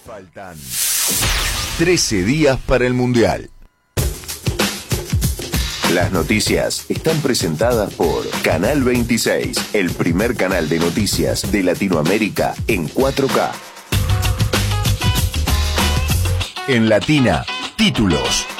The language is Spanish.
Faltan 13 días para el Mundial. Las noticias están presentadas por Canal 26, el primer canal de noticias de Latinoamérica en 4K. En Latina, títulos.